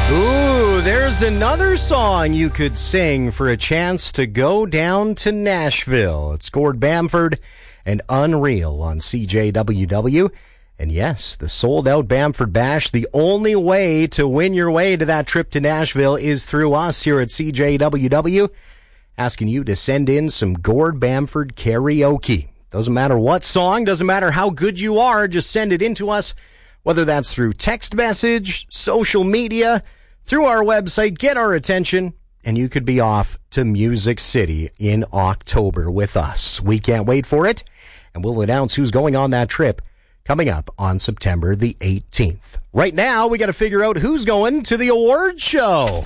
Ooh, there's another song you could sing for a chance to go down to Nashville. It's Gord Bamford and Unreal on CJWW. And yes, the sold-out Bamford Bash, the only way to win your way to that trip to Nashville is through us here at CJWW, asking you to send in some Gord Bamford karaoke. Doesn't matter what song, doesn't matter how good you are, just send it in to us, whether that's through text message, social media, through our website. Get our attention, and you could be off to Music City in October with us. We can't wait for it, and we'll announce who's going on that trip coming up on September the 18th. Right now, we got to figure out who's going to the awards show.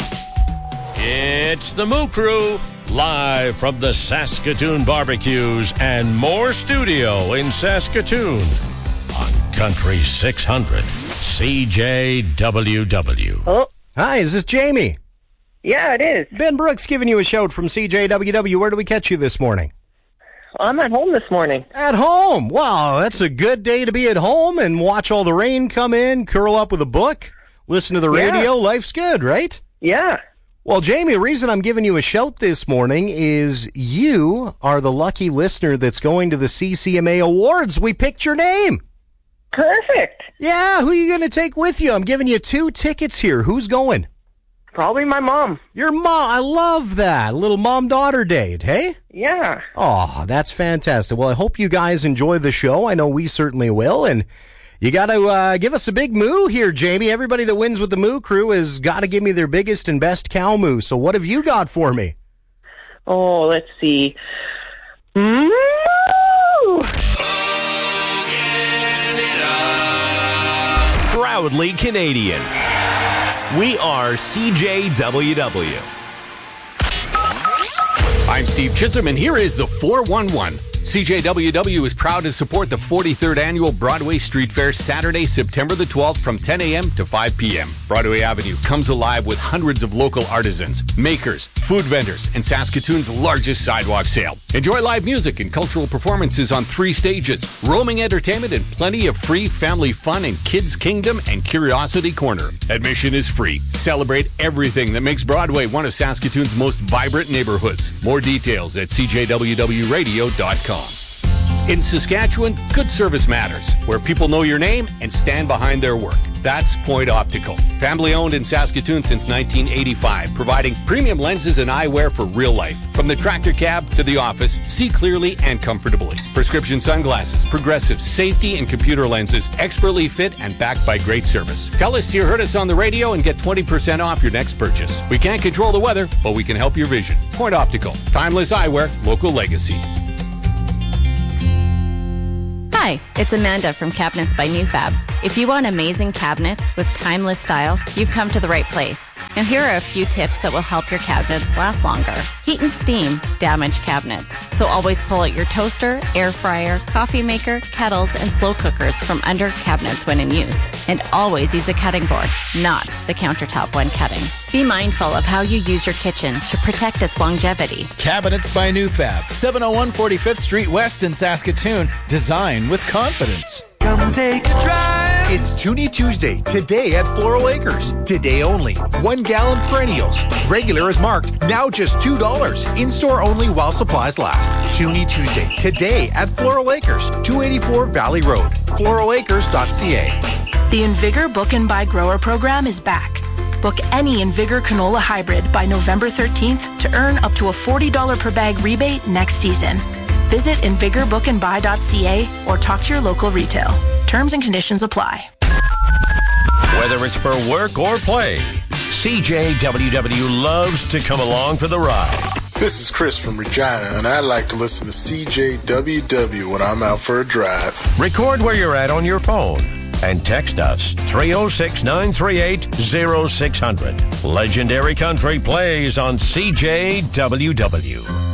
It's the Moo Crew, live from the Saskatoon Barbecues and More Studio in Saskatoon on Country 600 CJWW. Oh, Hi, is this Jamie? yeah, it is. Ben Brooks giving you a shout from CJWW. Where do we catch you this morning? I'm at home this morning. At home. Wow, that's a good day to be at home and watch all the rain come in, curl up with a book, listen to the radio. Life's good, right? Yeah. Well, Jamie, the reason I'm giving you a shout this morning is you are the lucky listener that's going to the CCMA Awards. We picked your name. Perfect. Yeah, who are you going to take with you? I'm giving you 2 tickets here. Who's going? Probably my mom. Your mom. I love that. A little mom-daughter date, hey? Yeah. Oh, that's fantastic. Well, I hope you guys enjoy the show. I know we certainly will. And you got to give us a big moo here, Jamie. Everybody that wins with the Moo Crew has got to give me their biggest and best cow moo. So what have you got for me? Oh, let's see. Moo! Proudly Canadian. We are CJWW. I'm Steve Chisholm, and here is the 411. CJWW is proud to support the 43rd Annual Broadway Street Fair Saturday, September the 12th from 10 a.m. to 5 p.m. Broadway Avenue comes alive with hundreds of local artisans, makers, food vendors, and Saskatoon's largest sidewalk sale. Enjoy live music and cultural performances on 3 stages, roaming entertainment, and plenty of free family fun in Kids Kingdom and Curiosity Corner. Admission is free. Celebrate everything that makes Broadway one of Saskatoon's most vibrant neighborhoods. More details at cjwwradio.com. In Saskatchewan, good service matters, where people know your name and stand behind their work. That's Point Optical. Family owned in Saskatoon since 1985, providing premium lenses and eyewear for real life. From the tractor cab to the office, see clearly and comfortably. Prescription sunglasses, progressive safety and computer lenses, expertly fit and backed by great service. Tell us you heard us on the radio and get 20% off your next purchase. We can't control the weather, but we can help your vision. Point Optical. Timeless eyewear, local legacy. Hi, it's Amanda from Cabinets by Newfab. If you want amazing cabinets with timeless style, you've come to the right place. Now here are a few tips that will help your cabinets last longer. Heat and steam damage cabinets, so always pull out your toaster, air fryer, coffee maker, kettles, and slow cookers from under cabinets when in use. And always use a cutting board, not the countertop when cutting. Be mindful of how you use your kitchen to protect its longevity. Cabinets by Newfab, 701 45th Street West in Saskatoon. Design with confidence. Come take a drive. It's Junie Tuesday, today at Floral Acres. Today only. 1 gallon perennials. Regular is marked, now just $2. In-store only while supplies last. Junie Tuesday, today at Floral Acres, 284 Valley Road. floralacres.ca. The Invigor Book and Buy Grower program is back. Book any Invigor canola hybrid by November 13th to earn up to a $40 per bag rebate next season. Visit invigorbookandbuy.ca or talk to your local retail. Terms and conditions apply. Whether it's for work or play, CJWW loves to come along for the ride. This is Chris from Regina, and I like to listen to CJWW when I'm out for a drive. Record where you're at on your phone and text us 306-938-0600. Legendary Country plays on CJWW.